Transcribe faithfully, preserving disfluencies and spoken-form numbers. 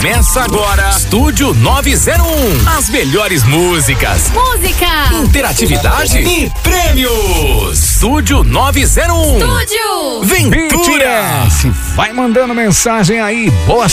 Começa agora, Estúdio novecentos e um. As melhores músicas, música, interatividade e prêmios. Estúdio novecentos e um. Estúdio Ventura. B T S, vai mandando mensagem aí. Boa